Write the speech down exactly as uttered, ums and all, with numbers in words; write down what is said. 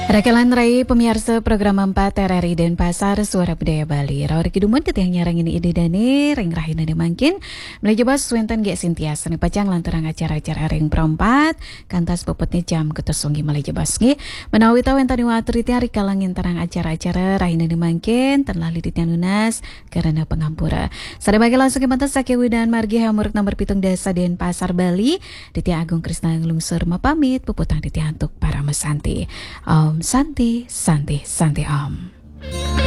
Rakalan Rai pemirsa program empat R R I dan Pasar Suara Budaya Bali. Rawar kidumun tetiang nyarang ini ide dani ring rahina de mangkin. Mulai coba suentan ge sintiasa nih pacang lantarang acara-acara ring perempat. Kantas popotnya jam ketosonggi mulai coba ski. Menawi tahu yang tadi watur itu hari kalangin tarang acara-acara rahina de mangkin. Terlali di nunas karena pengampura. Sada bagi langsung ke pantas sakewi dan margi hamuruk nomor pitung desa den Pasar Bali. Ditia Agung Krisna Ngelungsur mapamit puputang ditia untuk para mesanti. Om Santi, Santi, Santi Om.